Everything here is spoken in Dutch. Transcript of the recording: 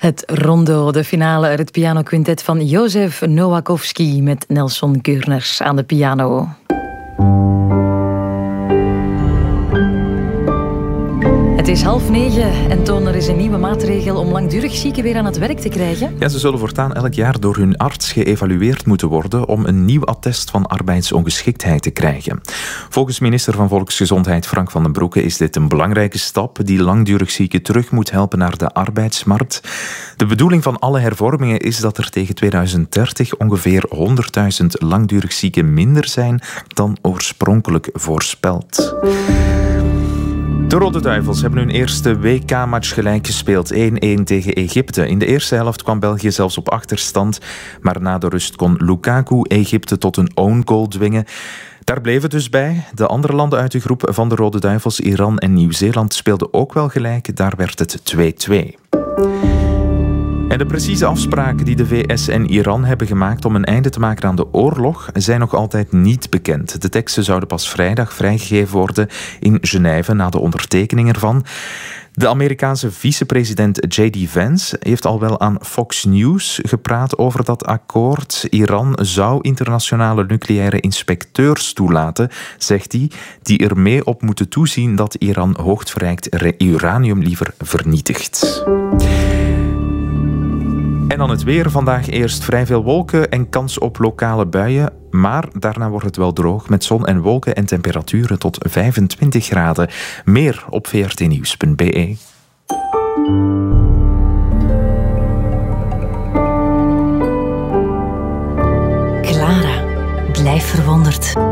Het rondo, de finale uit het pianoquintet van Józef Nowakowski met Nelson Keurners aan de piano. Het is 8:30 en Toon, er is een nieuwe maatregel om langdurig zieken weer aan het werk te krijgen. Ja, ze zullen voortaan elk jaar door hun arts geëvalueerd moeten worden om een nieuw attest van arbeidsongeschiktheid te krijgen. Volgens minister van Volksgezondheid Frank van den Broeke is dit een belangrijke stap die langdurig zieken terug moet helpen naar de arbeidsmarkt. De bedoeling van alle hervormingen is dat er tegen 2030 ongeveer 100.000 langdurig zieken minder zijn dan oorspronkelijk voorspeld. De Rode Duivels hebben hun eerste WK-match gelijk gespeeld, 1-1 tegen Egypte. In de eerste helft kwam België zelfs op achterstand, maar na de rust kon Lukaku Egypte tot een own goal dwingen. Daar bleef het dus bij. De andere landen uit de groep van de Rode Duivels, Iran en Nieuw-Zeeland, speelden ook wel gelijk. Daar werd het 2-2. En de precieze afspraken die de VS en Iran hebben gemaakt om een einde te maken aan de oorlog zijn nog altijd niet bekend. De teksten zouden pas vrijdag vrijgegeven worden in Genève na de ondertekening ervan. De Amerikaanse vicepresident J.D. Vance heeft al wel aan Fox News gepraat over dat akkoord. Iran zou internationale nucleaire inspecteurs toelaten, zegt hij, die er mee op moeten toezien dat Iran hoogverrijkt uranium liever vernietigt. En dan het weer. Vandaag eerst vrij veel wolken en kans op lokale buien. Maar daarna wordt het wel droog met zon en wolken en temperaturen tot 25 graden. Meer op vrtnieuws.be. Clara, blijf verwonderd.